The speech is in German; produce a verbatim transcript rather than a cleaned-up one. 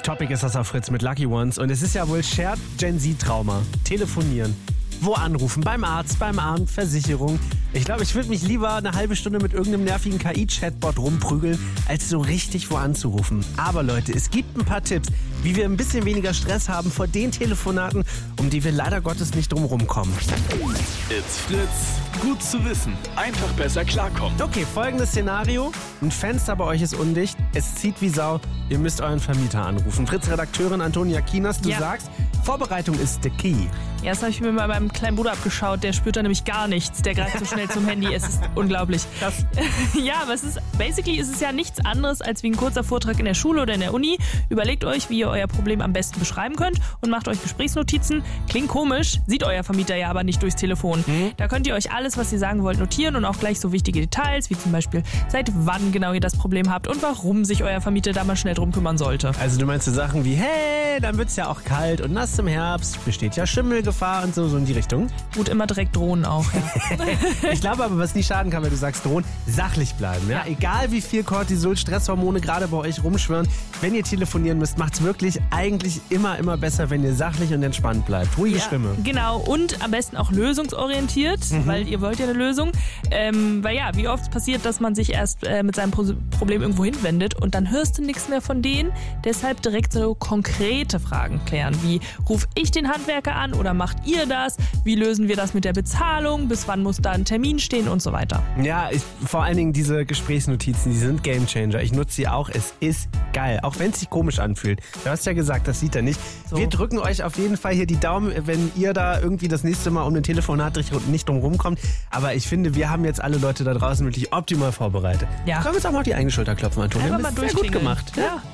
Topic ist das auf Fritz mit Lucky Ones. Und es ist ja wohl Shared Gen Z-Trauma. Telefonieren. Wo anrufen? Beim Arzt, beim Amt, Versicherung. Ich glaube, ich würde mich lieber eine halbe Stunde mit irgendeinem nervigen K I-Chatbot rumprügeln, als so richtig wo anzurufen. Aber Leute, es gibt ein paar Tipps, wie wir ein bisschen weniger Stress haben vor den Telefonaten, um die wir leider Gottes nicht drumherum kommen. It's Fritz. Gut zu wissen. Einfach besser klarkommen. Okay, folgendes Szenario. Ein Fenster bei euch ist undicht. Es zieht wie Sau. Ihr müsst euren Vermieter anrufen. Fritz-Redakteurin Antonia Kienast, du Ja. sagst, Vorbereitung ist the key. Ja, das habe ich mir bei meinem kleinen Bruder abgeschaut. Der spürt da nämlich gar nichts. Der greift so schnell zum Handy. Es ist unglaublich. Krass. Ja, aber es ist, basically ist es ja nichts anderes als wie ein kurzer Vortrag in der Schule oder in der Uni. Überlegt euch, wie ihr euer Problem am besten beschreiben könnt und macht euch Gesprächsnotizen. Klingt komisch, sieht euer Vermieter ja aber nicht durchs Telefon. Mhm. Da könnt ihr euch alles, was ihr sagen wollt, notieren und auch gleich so wichtige Details, wie zum Beispiel, seit wann genau ihr das Problem habt und warum sich euer Vermieter da mal schnell drum kümmern sollte. Also du meinst so Sachen wie, hey, dann wird's ja auch kalt und nass im Herbst, besteht ja Schimmelgefahr und so, so in die Richtung. Gut, immer direkt drohen auch. Ja. Ich glaube aber, was nie schaden kann, wenn du sagst drohen, sachlich bleiben. Ja? Ja. Egal wie viel Cortisol, Stresshormone gerade bei euch rumschwirren, wenn ihr telefonieren müsst, macht's wirklich eigentlich immer, immer besser, wenn ihr sachlich und entspannt bleibt. Ruhige Ja, Stimme. genau, und am besten auch lösungsorientiert, Mhm. weil ihr wollt ja eine Lösung. Ähm, weil ja, wie oft passiert, dass man sich erst äh, mit seinem Pro- Problem irgendwo hinwendet und dann hörst du nichts mehr von denen. Deshalb direkt so konkrete Fragen klären, wie ruf ich den Handwerker an oder macht ihr das? Wie lösen wir das mit der Bezahlung? Bis wann muss da ein Termin stehen und so weiter? Ja, ich, vor allen Dingen diese Gesprächsnotizen, die sind Gamechanger. Ich nutze sie auch. Es ist geil, auch wenn es sich komisch anfühlt. Du hast ja gesagt, das sieht er nicht. So. Wir drücken euch auf jeden Fall hier die Daumen, wenn ihr da irgendwie das nächste Mal um ein Telefonat nicht drum rumkommt. Aber ich finde, wir haben jetzt alle Leute da draußen wirklich optimal vorbereitet. Ja. Können wir jetzt auch mal auf die eigene Schulter klopfen, Antonia? Einfach Du mal bist sehr gut durchklingeln. gemacht. Ja.